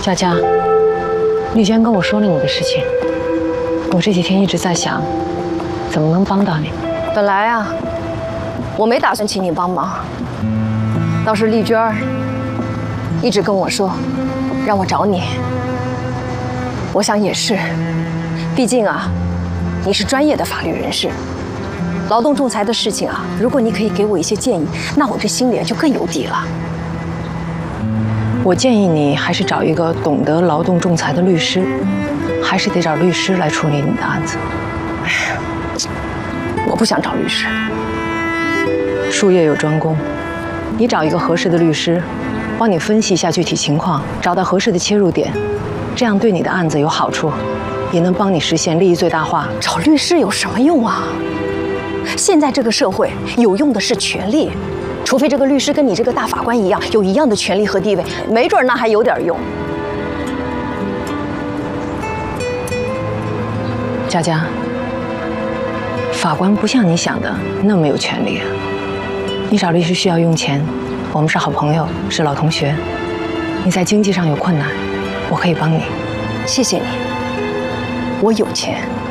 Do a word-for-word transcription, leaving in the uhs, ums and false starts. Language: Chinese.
佳佳，丽娟跟我说了你的事情，我这几天一直在想，怎么能帮到你。 本来啊，我没打算请你帮忙，倒是丽娟儿一直跟我说，让我找你。我想也是，毕竟啊，你是专业的法律人士，劳动仲裁的事情啊，如果你可以给我一些建议，那我这心里就更有底了。 我建议你还是找一个懂得劳动仲裁的律师，还是得找律师来处理你的案子。 哎呀，我不想找律师。 术业有专攻，你找一个合适的律师，帮你分析一下具体情况，找到合适的切入点，这样对你的案子有好处，也能帮你实现利益最大化。 找律师有什么用啊？现在这个社会有用的是权利。 除非这个律师跟你这个大法官一样，有一样的权利和地位，没准那还有点用。 佳佳，法官不像你想的那么有权利啊。你找律师需要用钱，我们是好朋友，是老同学。你在经济上有困难，我可以帮你。 谢谢你，我有钱。